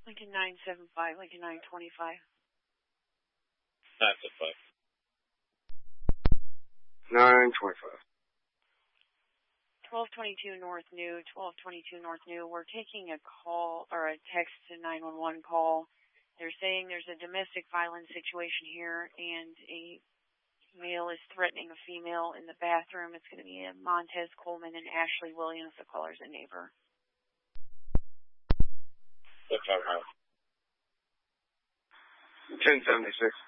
Lincoln 975, Lincoln 925. 975. 925. 1222 North New, 1222 North New. We're taking a call or a text to 911 call. They're saying there's a domestic violence situation here and a male is threatening a female in the bathroom. It's going to be Montez Coleman and Ashley Williams. The caller's a neighbor. What time out? 1076.